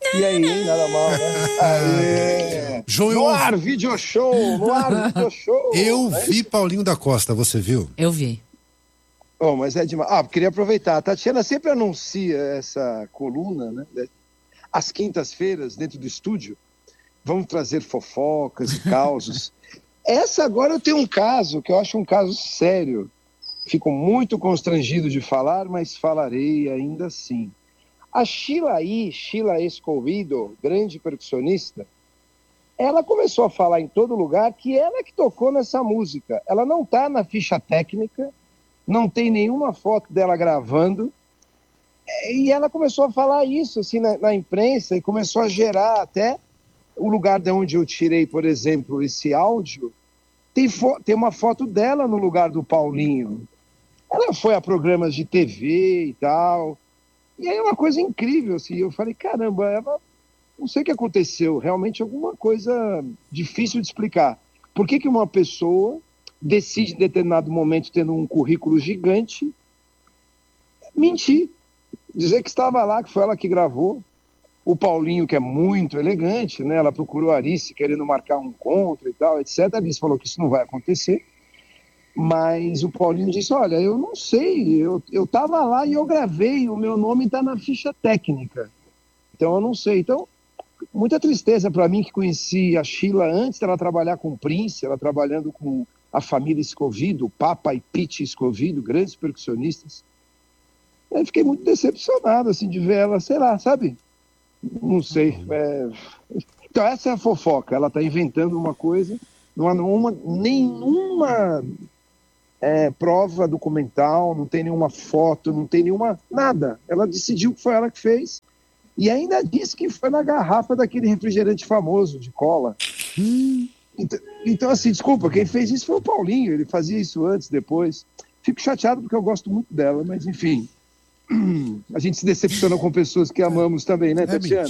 E aí, hein? Nada mal, né? Aê. João, no ar, video show! Eu vi Paulinho da Costa, você viu? Eu vi. Oh, mas é demais. Queria aproveitar. A Tatiana sempre anuncia essa coluna, né? Às quintas-feiras, dentro do estúdio. Vamos trazer fofocas e causos. Essa agora eu tenho um caso, que eu acho um caso sério. Fico muito constrangido de falar, mas falarei ainda assim. A Sheila Escovedo, grande percussionista, ela começou a falar em todo lugar que ela que tocou nessa música. Ela não está na ficha técnica, não tem nenhuma foto dela gravando, e ela começou a falar isso assim, na imprensa, e começou a gerar até o lugar de onde eu tirei, por exemplo, esse áudio, tem uma foto dela no lugar do Paulinho. Ela foi a programas de TV e tal, e aí é uma coisa incrível, assim, eu falei, caramba, ela, não sei o que aconteceu, realmente alguma coisa difícil de explicar. Por que uma pessoa decide, em determinado momento, tendo um currículo gigante, mentir, dizer que estava lá, que foi ela que gravou. O Paulinho, que é muito elegante, né? Ela procurou a Arice querendo marcar um encontro e tal, etc. A Arice falou que isso não vai acontecer. Mas o Paulinho disse, olha, eu não sei, eu estava lá e eu gravei, o meu nome está na ficha técnica. Então eu não sei. Então, muita tristeza para mim, que conheci a Sheila antes dela trabalhar com o Prince, ela trabalhando com a família Escovedo, Papa e Pete Escovedo, grandes percussionistas. Eu fiquei muito decepcionado, assim, de ver ela, sei lá, sabe? Não sei. Então essa é a fofoca, ela está inventando uma coisa, não há nenhuma prova documental, não tem nenhuma foto, não tem nenhuma... nada. Ela decidiu que foi ela que fez e ainda disse que foi na garrafa daquele refrigerante famoso de cola. Então, assim, desculpa, quem fez isso foi o Paulinho, ele fazia isso antes, depois. Fico chateado porque eu gosto muito dela, mas enfim... A gente se decepciona com pessoas que amamos também, né, Tatiana?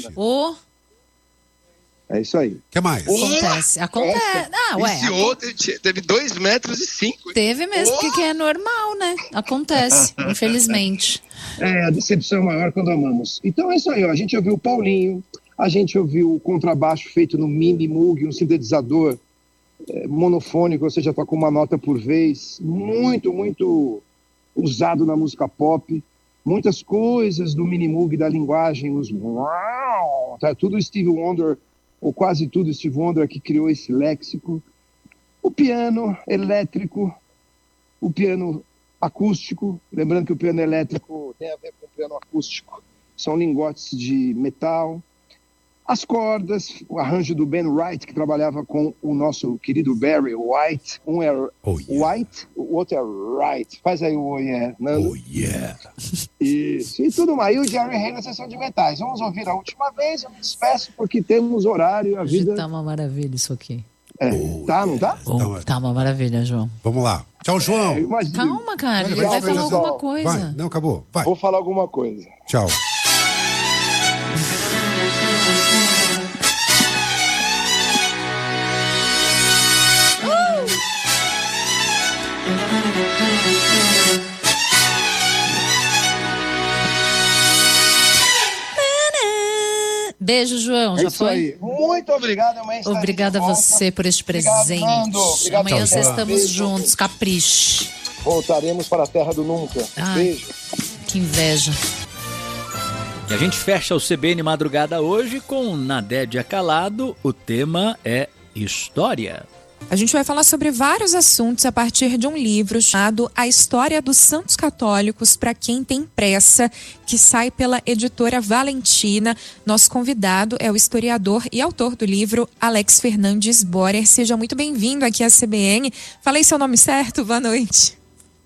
É isso aí. O que mais? Acontece. Esse outro teve 2,5 metros. Teve mesmo, porque é normal, né? Acontece, infelizmente. A decepção é maior quando amamos. Então é isso aí, ó. A gente ouviu o Paulinho, a gente ouviu o contrabaixo feito no Mini Moog, um sintetizador monofônico, ou seja, toca uma nota por vez, muito, muito usado na música pop. Muitas coisas do Mini Moog, da linguagem, tá tudo Stevie Wonder, ou quase tudo Stevie Wonder que criou esse léxico. O piano elétrico, o piano acústico, lembrando que o piano elétrico tem a ver com o piano acústico, são lingotes de metal. As cordas, o arranjo do Ben Wright, que trabalhava com o nosso querido Barry White. Um é White, o outro é Wright. Faz aí o Nando. Oh, yeah. Isso, e tudo mais. E o Jerry Hay na sessão de metais. Vamos ouvir a última vez, eu me despeço, porque temos horário, a vida... Tá uma maravilha isso aqui. Não tá? Tá uma maravilha, João. Vamos lá. Tchau, João. Calma, cara, ele vai falar alguma coisa. Vai, não, acabou. Vai. Vou falar alguma coisa. Tchau. Beijo, João. Já foi? Aí. Muito obrigado, mãe. Obrigada a você por este presente. Obrigado, amanhã estamos juntos. Capriche. Voltaremos para a terra do nunca. Beijo. Que inveja. E a gente fecha o CBN Madrugada hoje com Nadédia Calado. O tema é História. A gente vai falar sobre vários assuntos a partir de um livro chamado A História dos Santos Católicos para quem tem pressa, que sai pela editora Valentina. Nosso convidado é o historiador e autor do livro, Alex Fernandes Borer. Seja muito bem-vindo aqui à CBN. Falei seu nome certo? Boa noite.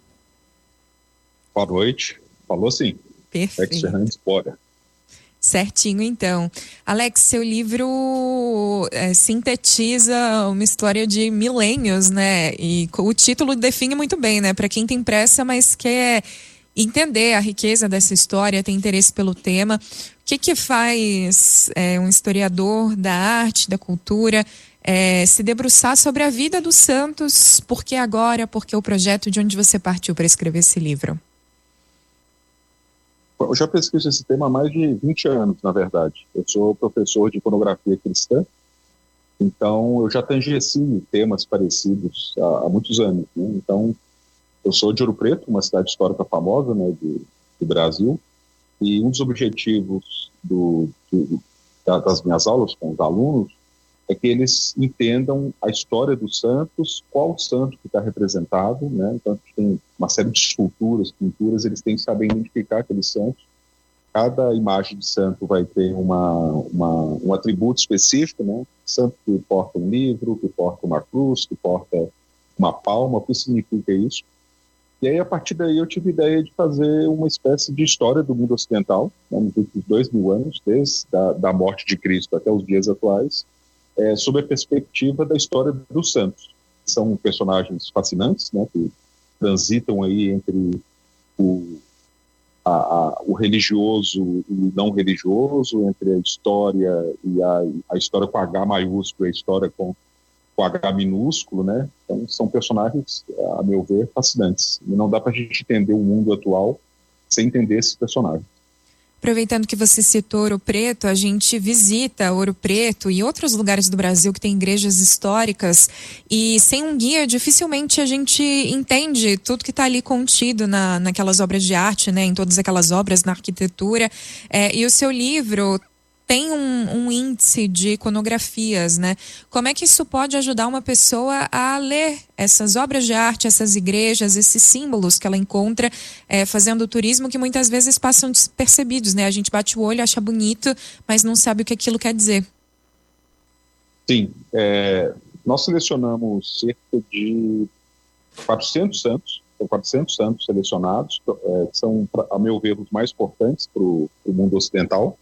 Boa noite. Falou sim. Perfeito. Alex Fernandes Borer. Certinho, então. Alex, seu livro sintetiza uma história de milênios, né? E o título define muito bem, né? Para quem tem pressa, mas quer entender a riqueza dessa história, tem interesse pelo tema. O que faz um historiador da arte, da cultura, se debruçar sobre a vida dos santos? Por que agora? Por que o projeto? De onde você partiu para escrever esse livro? Eu já pesquiso esse tema há mais de 20 anos, na verdade. Eu sou professor de iconografia cristã, então eu já tangencio temas parecidos há muitos anos, né? Então, eu sou de Ouro Preto, uma cidade histórica famosa, né, do Brasil, e um dos objetivos das minhas aulas com os alunos é que eles entendam a história dos santos, qual santo que está representado, né? Então, tem uma série de esculturas, pinturas, eles têm que saber identificar aqueles santos. Cada imagem de santo vai ter um atributo específico, né? Santo que porta um livro, que porta uma cruz, que porta uma palma, o que significa isso? E aí, a partir daí, eu tive a ideia de fazer uma espécie de história do mundo ocidental, né, nos últimos 2000 anos, desde da morte de Cristo até os dias atuais, sob a perspectiva da história dos santos. São personagens fascinantes, né, que transitam aí entre o religioso e o não religioso, entre a história e a história com H maiúsculo e a história com H minúsculo, né? Então, são personagens, a meu ver, fascinantes. E não dá para a gente entender o mundo atual sem entender esses personagens. Aproveitando que você citou Ouro Preto, a gente visita Ouro Preto e outros lugares do Brasil que tem igrejas históricas e sem um guia dificilmente a gente entende tudo que está ali contido naquelas obras de arte, né, em todas aquelas obras, na arquitetura. E o seu livro tem um índice de iconografias, né? Como é que isso pode ajudar uma pessoa a ler essas obras de arte, essas igrejas, esses símbolos que ela encontra fazendo turismo que muitas vezes passam despercebidos, né? A gente bate o olho, acha bonito, mas não sabe o que aquilo quer dizer. Sim, nós selecionamos cerca de 400 santos, são 400 santos selecionados, que são, a meu ver, os mais importantes para o mundo ocidental.